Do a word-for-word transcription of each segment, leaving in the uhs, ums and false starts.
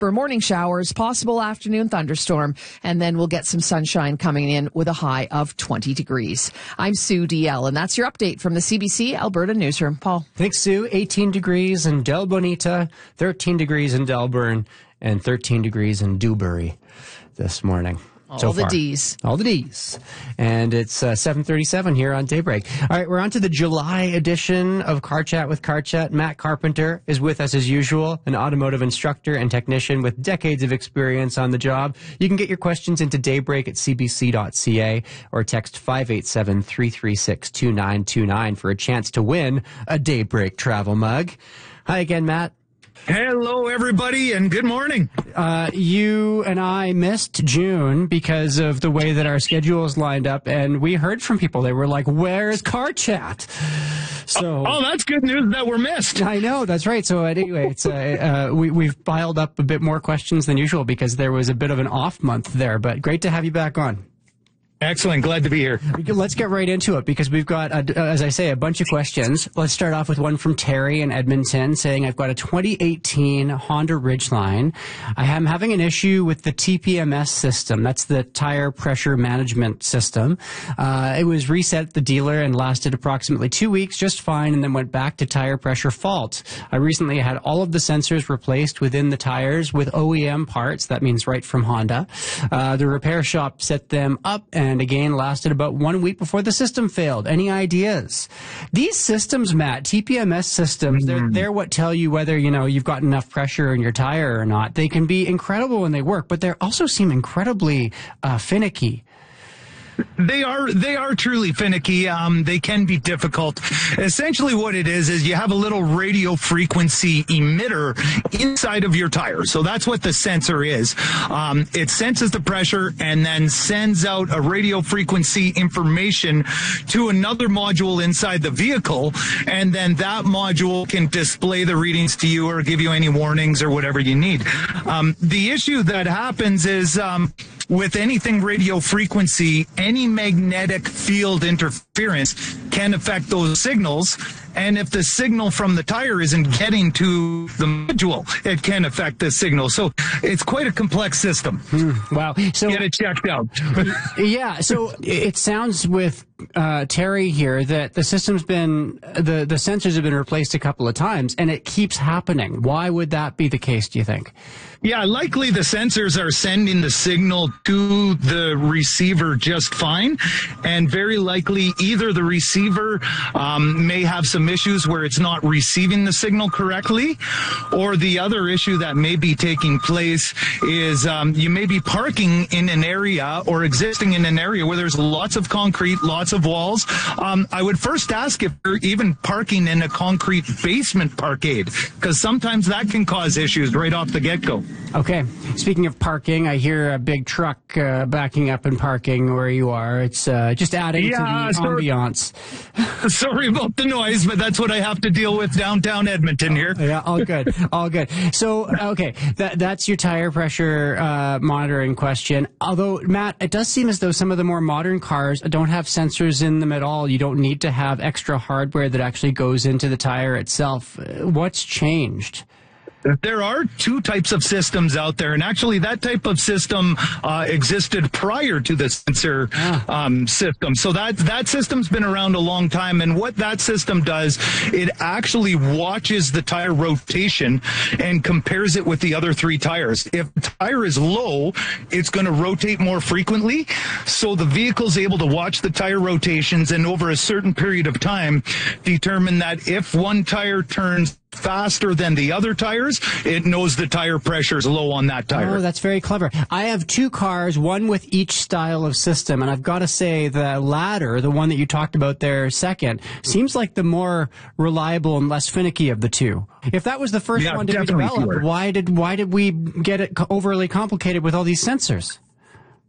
For morning showers, possible afternoon thunderstorm, and then we'll get some sunshine coming in with a high of twenty degrees. I'm Sue D L, and that's your update from the C B C Alberta Newsroom. Paul. Thanks, Sue. eighteen degrees in Del Bonita, thirteen degrees in Delburn, and thirteen degrees in Dewberry this morning. All so the far. D's. All the D's. And it's uh, seven thirty-seven here on Daybreak. All right, we're on to the July edition of Car Chat with Car Chat. Matt Carpenter is with us as usual, an automotive instructor and technician with decades of experience on the job. You can get your questions into Daybreak at c b c dot c a or text five eight seven, three three six, two nine two nine for a chance to win a Daybreak travel mug. Hi again, Matt. Hello, everybody, and good morning. Uh, you and I missed June because of the way that our schedules lined up, and we heard from people. They were like, where's Car Chat? So, oh, that's good news that we're missed. I know, that's right. So anyway, it's uh, uh, we, we've piled up a bit more questions than usual because there was a bit of an off month there, but great to have you back on. Excellent. Glad to be here. Let's get right into it because we've got, uh, as I say, a bunch of questions. Let's start off with one from Terry in Edmonton saying, I've got a twenty eighteen Honda Ridgeline. I am having an issue with the T P M S system. That's the tire pressure management system. Uh, it was reset at the dealer and lasted approximately two weeks just fine and then went back to tire pressure fault. I recently had all of the sensors replaced within the tires with O E M parts. That means right from Honda. Uh, the repair shop set them up and And again, lasted about one week before the system failed. Any ideas? These systems, Matt, T P M S systems, they're, they're what tell you whether, you know, you've got enough pressure in your tire or not. They can be incredible when they work, but they also seem incredibly uh, finicky. They are they are truly finicky. Um, they can be difficult. Essentially what it is is you have a little radio frequency emitter inside of your tire. So that's what the sensor is. Um, it senses the pressure and then sends out a radio frequency information to another module inside the vehicle. And then that module can display the readings to you or give you any warnings or whatever you need. Um, the issue that happens is um, with anything radio frequency, any magnetic field interference can affect those signals. And if the signal from the tire isn't getting to the module, it can affect the signal. So it's quite a complex system. Hmm, wow. So get it checked out. Yeah. So it sounds with uh, Terry here that the system's been, the, the sensors have been replaced a couple of times and it keeps happening. Why would that be the case, do you think? Yeah, likely the sensors are sending the signal to the receiver just fine. And very likely either the receiver um, may have some issues where it's not receiving the signal correctly, or the other issue that may be taking place is um, you may be parking in an area or existing in an area where there's lots of concrete, lots of walls. Um, I would first ask if you're even parking in a concrete basement parkade, because sometimes that can cause issues right off the get-go. Okay. Speaking of parking, I hear a big truck uh, backing up and parking where you are. It's uh, just adding yeah, to the sorry. ambiance. Sorry about the noise, but that's what I have to deal with downtown Edmonton here. Yeah, all good. All good. So, okay, that that's your tire pressure uh, monitoring question. Although, Matt, it does seem as though some of the more modern cars don't have sensors in them at all. You don't need to have extra hardware that actually goes into the tire itself. What's changed? There are two types of systems out there, and actually that type of system uh, existed prior to the sensor um, system. So that that system's been around a long time, and what that system does, it actually watches the tire rotation and compares it with the other three tires. If the tire is low, it's going to rotate more frequently, so the vehicle's able to watch the tire rotations and over a certain period of time determine that if one tire turns faster than the other tires, it knows the tire pressure is low on that tire. Oh, that's very clever. I have two cars, one with each style of system, and I've got to say the latter, the one that you talked about there second, seems like the more reliable and less finicky of the two. If that was the first yeah, one to be developed, why did why did we get it overly complicated with all these sensors?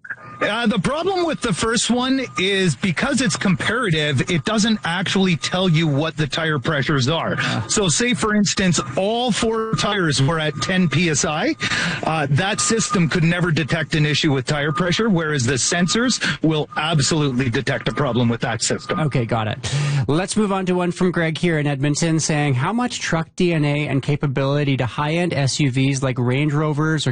Uh, the problem with the first one is because it's comparative, it doesn't actually tell you what the tire pressures are. Uh. So say, for instance, all four tires were at ten P S I. Uh, that system could never detect an issue with tire pressure, whereas the sensors will absolutely detect a problem with that system. Okay, got it. Let's move on to one from Greg here in Edmonton saying, how much truck D N A and capability do high-end S U Vs like Range Rovers or